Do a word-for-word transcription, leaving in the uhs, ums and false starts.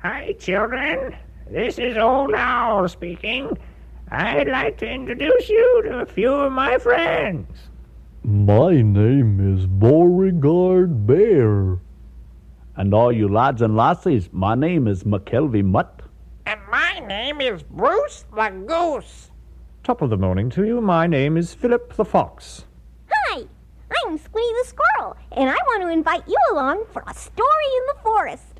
Hi, children. This is Old Owl speaking. I'd like to introduce you to a few of my friends. My name is Beauregard Bear. And all you lads and lassies, my name is McKelvey Mutt. And my name is Bruce the Goose. Top of the morning to you. My name is Philip the Fox. Hi, I'm Squeaky the Squirrel, and I want to invite you along for a story in the forest.